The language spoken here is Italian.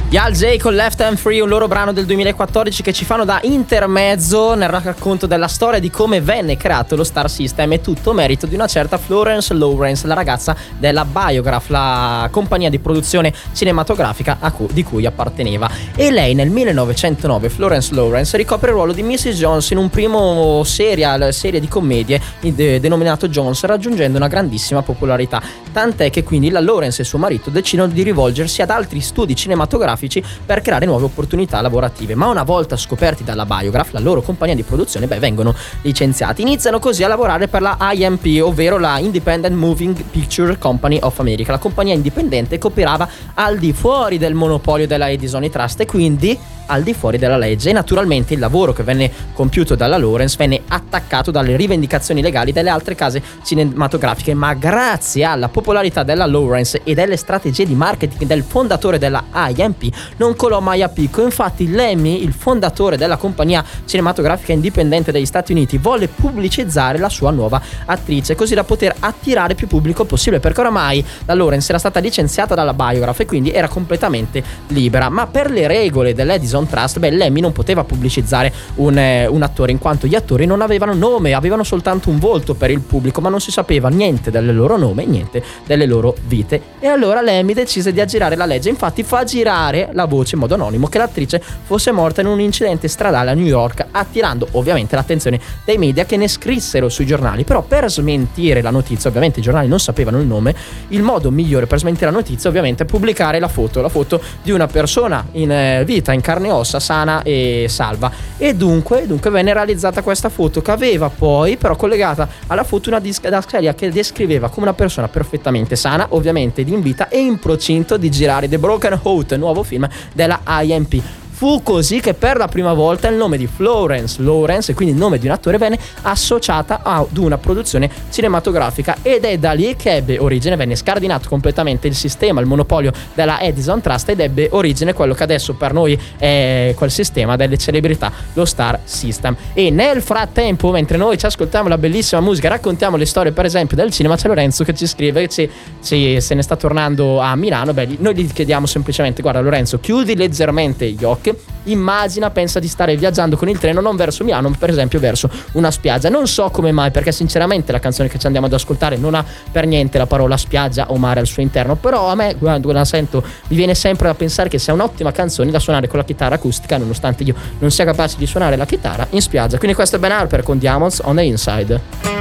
Yal J con Left Hand Free, un loro brano del 2014 che ci fanno da intermezzo nel racconto della storia di come venne creato lo Star System, e tutto merito di una certa Florence Lawrence, la ragazza della Biograph, la compagnia di produzione cinematografica di cui apparteneva. E lei nel 1909, Florence Lawrence, ricopre il ruolo di Mrs. Jones in un primo serie di commedie denominato Jones, raggiungendo una grandissima popolarità, tant'è che quindi la Lawrence e suo marito decidono di rivolgersi ad altri studi cinematografici per creare nuove opportunità lavorative. Ma una volta scoperti dalla Biograph, la loro compagnia di produzione, vengono licenziati. Iniziano così a lavorare per la IMP, ovvero la Independent Moving Picture Company of America, la compagnia indipendente che operava al di fuori del monopolio della Edison Trust e quindi al di fuori della legge. E naturalmente il lavoro che venne compiuto dalla Lawrence venne attaccato dalle rivendicazioni legali delle altre case cinematografiche, ma grazie alla popolarità della Lawrence e delle strategie di marketing del fondatore della IMP non colò mai a picco. Infatti Lemmy, il fondatore della compagnia cinematografica indipendente degli Stati Uniti, volle pubblicizzare la sua nuova attrice così da poter attirare più pubblico possibile, perché oramai la Lawrence era stata licenziata dalla Biograph e quindi era completamente libera. Ma per le regole dell'Edison Trust, Lemmy non poteva pubblicizzare un attore, in quanto gli attori non avevano nome, avevano soltanto un volto per il pubblico, ma non si sapeva niente del loro nome, niente delle loro vite. E allora Lemmy decise di aggirare la legge. Infatti fa girare la voce in modo anonimo che l'attrice fosse morta in un incidente stradale a New York, attirando ovviamente l'attenzione dei media che ne scrissero sui giornali. Però per smentire la notizia, ovviamente i giornali non sapevano il nome, il modo migliore per smentire la notizia ovviamente è pubblicare la foto di una persona in vita, in carne e ossa, sana e salva. E dunque venne realizzata questa foto, che aveva poi però collegata alla foto una didascalia che descriveva come una persona perfettamente sana, ovviamente in vita e in procinto di girare The Broken Heart, nuovo film della IMP. Fu così che per la prima volta il nome di Florence Lawrence, e quindi il nome di un attore, venne associata ad una produzione cinematografica, ed è da lì che ebbe origine, venne scardinato completamente il sistema, il monopolio della Edison Trust, ed ebbe origine quello che adesso per noi è quel sistema delle celebrità, lo Star System. E nel frattempo, mentre noi ci ascoltiamo la bellissima musica, raccontiamo le storie per esempio del cinema, c'è Lorenzo che ci scrive che se ne sta tornando a Milano. Noi gli chiediamo semplicemente: guarda Lorenzo, chiudi leggermente gli occhi, immagina, pensa di stare viaggiando con il treno non verso Milano, ma per esempio verso una spiaggia. Non so come mai, perché sinceramente la canzone che ci andiamo ad ascoltare non ha per niente la parola spiaggia o mare al suo interno, però a me quando la sento mi viene sempre da pensare che sia un'ottima canzone da suonare con la chitarra acustica, nonostante io non sia capace di suonare la chitarra in spiaggia. Quindi questo è Ben Harper con Diamonds on the Inside.